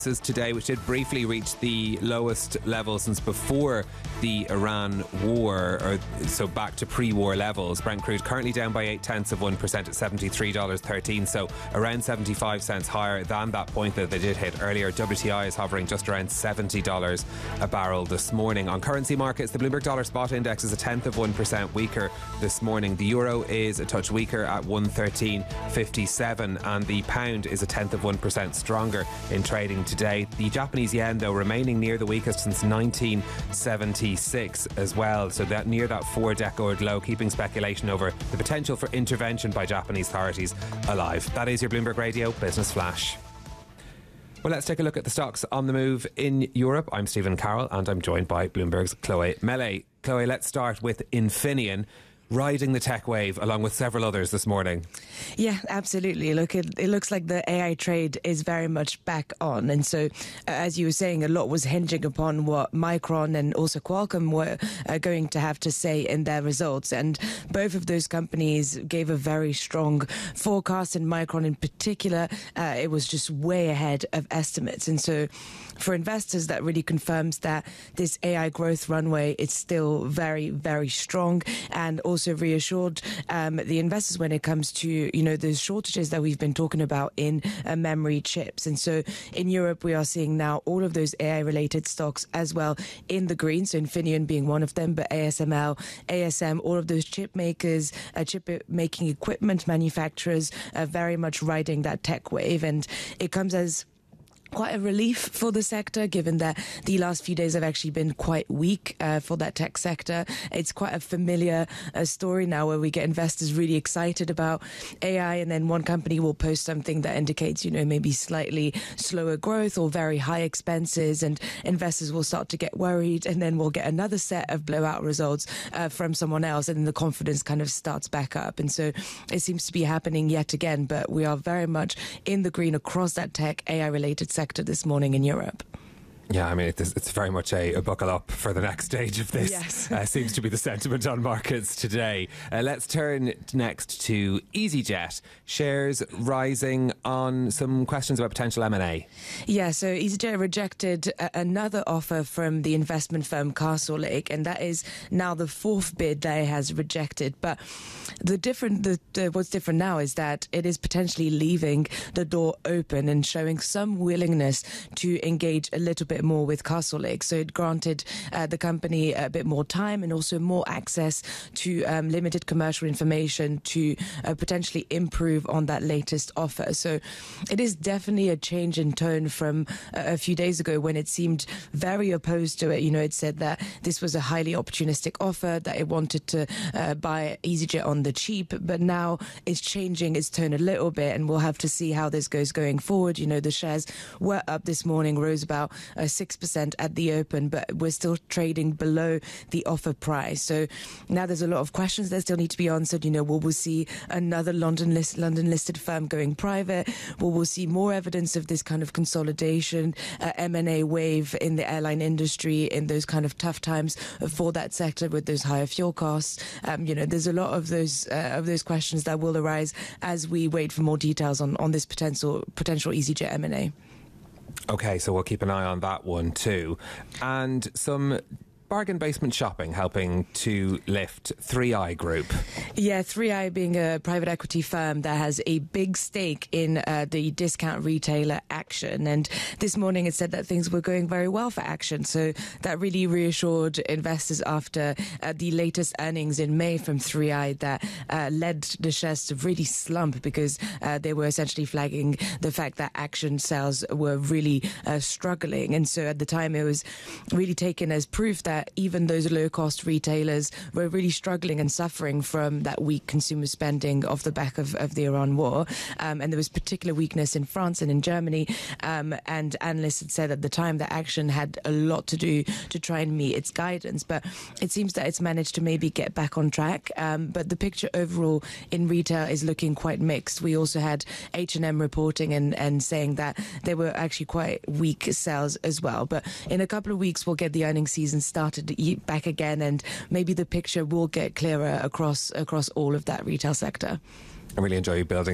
Today, which did briefly reach the lowest level since before the Iran war, or so back to pre-war levels. Brent crude currently down by 0.8% at $73.13, so around 75 cents higher than that point that they did hit earlier. WTI is hovering just around $70 a barrel this morning. On currency markets, the Bloomberg Dollar Spot Index is 0.1% weaker this morning. The euro is a touch weaker at 113.57, and the pound is 0.1% stronger in trading today. The Japanese yen, though, remaining near the weakest since 1976 as well, so that near that 4-decade low, keeping speculation over the potential for intervention by Japanese authorities alive. That is your Bloomberg Radio Business Flash. Well, let's take a look at the stocks on the move in Europe. I'm Stephen Carroll and I'm joined by Bloomberg's Chloe Mele. Chloe, let's start with Infineon, riding the tech wave along with several others this morning. Yeah, absolutely. Look, it looks like the AI trade is very much back on. And so, as you were saying, a lot was hinging upon what Micron and also Qualcomm were going to have to say in their results. And both of those companies gave a very strong forecast. And Micron in particular, it was just way ahead of estimates. And so, for investors, that really confirms that this AI growth runway is still very, very strong, and also reassured the investors when it comes to, the shortages that we've been talking about in memory chips. And so in Europe, we are seeing now all of those AI-related stocks as well in the green, so Infineon being one of them, but ASML, ASM, all of those chip makers, chip-making equipment manufacturers are very much riding that tech wave. And it comes as quite a relief for the sector, given that the last few days have actually been quite weak for that tech sector. It's quite a familiar story now, where we get investors really excited about AI, and then one company will post something that indicates, maybe slightly slower growth or very high expenses, and investors will start to get worried, and then we'll get another set of blowout results from someone else, and then the confidence kind of starts back up. And so it seems to be happening yet again, but we are very much in the green across that tech AI-related sector this morning in Europe. Yeah, I mean, it's very much a buckle up for the next stage of this. Yes. Seems to be the sentiment on markets today. Let's turn next to EasyJet. Shares rising on some questions about potential M&A. Yeah, so EasyJet rejected another offer from the investment firm Castlelake, and that is now the fourth bid that it has rejected. But what's different now is that it is potentially leaving the door open and showing some willingness to engage a little bit more with Castlelake. So it granted the company a bit more time and also more access to limited commercial information to potentially improve on that latest offer. So it is definitely a change in tone from a few days ago, when it seemed very opposed to it. It said that this was a highly opportunistic offer, that it wanted to buy EasyJet on the cheap, but now it's changing its tone a little bit, and we'll have to see how this goes going forward. The shares were up this morning, rose about 6% at the open, but we're still trading below the offer price. So now there's a lot of questions that still need to be answered. Will we see another London listed firm going private? Will we see more evidence of this kind of consolidation, M&A wave in the airline industry in those kind of tough times for that sector with those higher fuel costs? There's a lot of those questions that will arise as we wait for more details on this potential EasyJet M&A. Okay, so we'll keep an eye on that one too. And some bargain basement shopping helping to lift 3i Group. Yeah, 3i being a private equity firm that has a big stake in the discount retailer Action. And this morning it said that things were going very well for Action. So that really reassured investors after the latest earnings in May from 3i that led the shares to really slump, because they were essentially flagging the fact that Action sales were really struggling. And so at the time it was really taken as proof that even those low-cost retailers were really struggling and suffering from that weak consumer spending off the back of the Iran war. And there was particular weakness in France and in Germany. And analysts had said at the time that Action had a lot to do to try and meet its guidance. But it seems that it's managed to maybe get back on track. But the picture overall in retail is looking quite mixed. We also had H&M reporting and saying that they were actually quite weak sales as well. But in a couple of weeks, we'll get the earnings season started back again, and maybe the picture will get clearer across all of that retail sector. I really enjoy you building